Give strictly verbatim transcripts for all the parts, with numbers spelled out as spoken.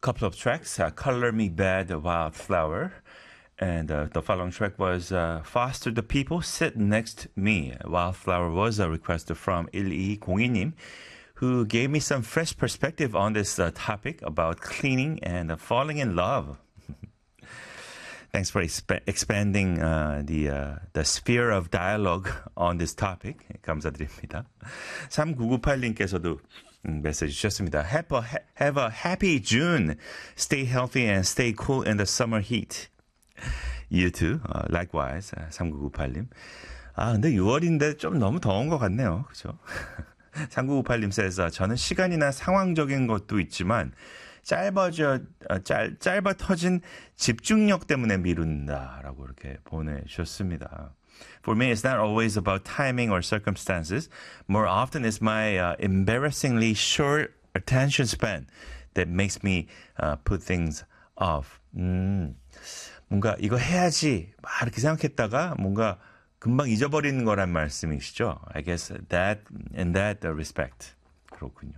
couple of tracks, uh, Color Me Bad, Wildflower. And uh, the following track was uh, Foster the People, Sit Next Me. Wildflower was a request from 일이공이 님, who gave me some fresh perspective on this uh, topic about cleaning and uh, falling in love. Thanks for exp- expanding uh, the uh, the sphere of dialogue on this topic. 감사드립니다. 삼구구팔 님께서도 음, 메시지 주셨습니다. Have a, have a happy June. Stay healthy and stay cool in the summer heat. You too. Uh, likewise. 삼구구팔 님. 아, 근데 유월인데 좀 너무 더운 것 같네요. 그죠? 삼구구팔 님 says, 저는 시간이나 상황적인 것도 있지만 짧아져, 짧, 짧아 터진 집중력 때문에 미룬다라고 이렇게 보내주셨습니다. For me, it's not always about timing or circumstances. More often, it's my uh, embarrassingly short attention span that makes me uh, put things off. 음, 뭔가 이거 해야지 막 이렇게 생각했다가 뭔가 금방 잊어버리는 거란 말씀이시죠? I guess that, in that respect. 그렇군요.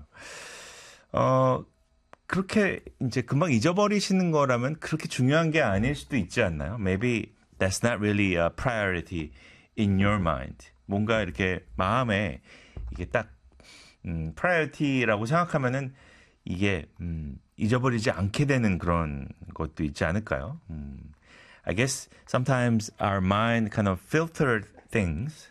어, 그렇게 이제 금방 잊어버리시는 거라면 그렇게 중요한 게 아닐 수도 있지 않나요? Maybe that's not really a priority in your mind. 뭔가 이렇게 마음에 이게 딱 음, priority라고 생각하면은 이게 음, 잊어버리지 않게 되는 그런 것도 있지 않을까요? 음, I guess sometimes our mind kind of filtered things.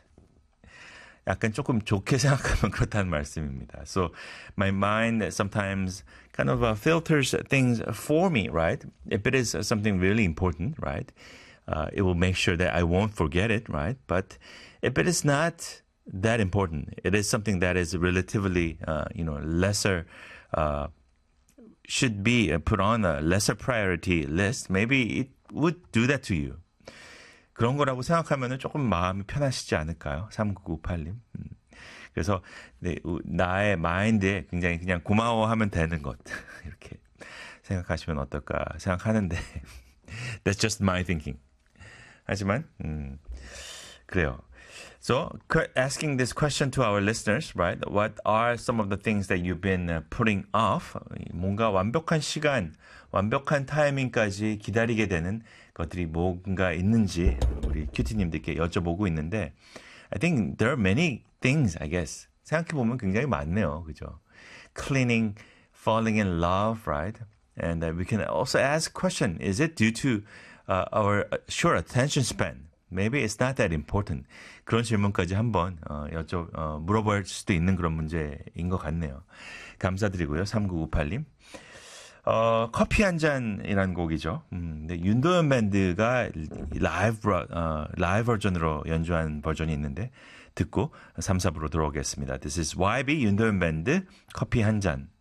약간 조금 좋게 생각하면 그렇다는 말씀입니다. So my mind sometimes kind of uh, filters things for me, right? If it is something really important, right? Uh, it will make sure that I won't forget it, right? But if it is not that important, it is something that is relatively, uh, you know, lesser, uh, should be put on a lesser priority list, maybe it would do that to you. 그런 거라고 생각하면 조금 마음이 편하시지 않을까요? 삼구구팔 님. 음. 그래서 네, 나의 마인드에 굉장히 그냥 고마워하면 되는 것 이렇게 생각하시면 어떨까 생각하는데 That's just my thinking. 하지만 음, 그래요. So asking this question to our listeners, right? What are some of the things that you've been putting off? 뭔가 완벽한 시간, 완벽한 타이밍까지 기다리게 되는 것들이 뭔가 있는지 우리 큐티님들께 여쭤보고 있는데 I think there are many things, I guess. 생각해보면 굉장히 많네요. 그죠? Cleaning, falling in love, right? And uh, we can also ask a question. Is it due to uh, our short attention span? Maybe it's not that important. 그런 질문까지 한번 어, 여쭤 어, 물어볼 수도 있는 그런 문제인 것 같네요. 감사드리고요. 삼구구팔 님. 어, 커피 한 잔이라는 곡이죠. 음, 근데 윤도현 밴드가 라이브, 어, 라이브 버전으로 연주한 버전이 있는데 듣고 삼, 사 부로 들어오겠습니다. This is 와이비 윤도현 밴드 커피 한 잔.